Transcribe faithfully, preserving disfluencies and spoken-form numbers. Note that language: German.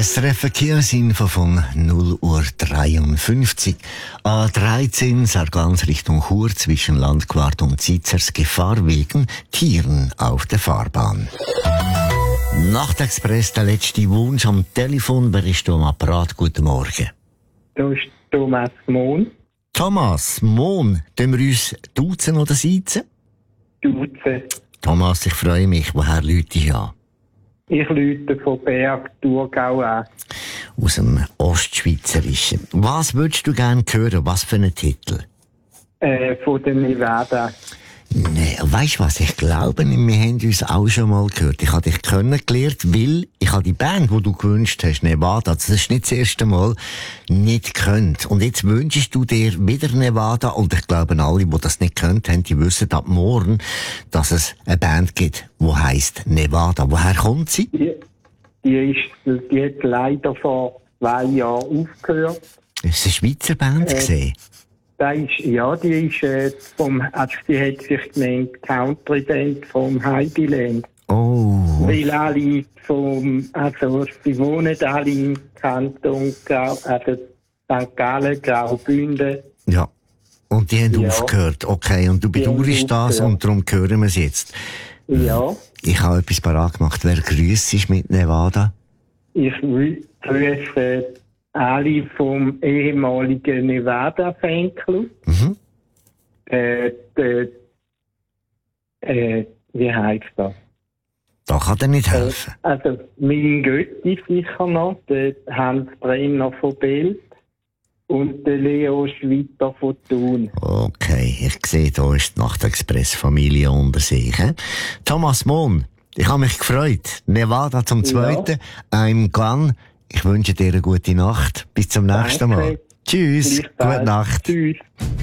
S R F Verkehrsinfo von null Uhr dreiundfünfzig. A dreizehn Sargans Richtung Chur zwischen Landquart und Zizers Gefahr wegen Tieren auf der Fahrbahn. Nachtexpress, der letzte Wunsch am Telefon. Wer ist da am Apparat? Guten Morgen. Da ist Thomas Mohn. Thomas Mohn, können wir uns duzen oder siezen? Duzen. Thomas, ich freue mich. Woher Leute ich an? Ich rufe von Berg, Thurgau an. Aus dem Ostschweizerischen. Was würdest du gerne hören? Was für einen Titel? Äh, von der Nevada. Nee, weisst du was? Ich glaube, wir haben uns auch schon mal gehört. Ich habe dich kennengelernt, weil ich habe die Band, die du gewünscht hast, Nevada, das ist nicht das erste Mal, nicht gekannt. Und jetzt wünschst du dir wieder Nevada, und ich glaube, alle, die das nicht gekannt haben, die wissen ab morgen, dass es eine Band gibt, die heisst Nevada. Woher kommt sie? Die, die, ist, die hat leider vor zwei Jahren aufgehört. Ist es eine Schweizer Band Äh, gesehen? Die ist, ja, die ist äh, vom, also die hat sich genannt Country Band vom Heideland. Oh. Weil alle vom, also sie wohnen alle im Kanton Grau, also Sankt Gallen, Graubünden. Ja. Und die haben Ja. aufgehört. Okay, und du Die haben bedauerst das aufgehört. und darum hören wir es jetzt. Ja, Ich habe etwas parat gemacht. Wer grüßt ist mit Nevada? ich wü- grüße alle vom ehemaligen Nevada-Fanclub. Mhm. Äh, der, äh, wie heisst das? Da kann dir nicht helfen. Äh, also, mein Götti sicher noch, der Hans Brenner von Bild und der Leo Schwitter von Thun. Okay, ich sehe, da ist die Nachtexpress-Familie unter sich. He? Thomas Mohn, ich habe mich gefreut. Nevada zum Zweiten. Ja. I'm gone. Ich wünsche dir eine gute Nacht. Bis zum nächsten Danke. Mal. Tschüss. Gleichfalls. Gute Nacht. Tschüss.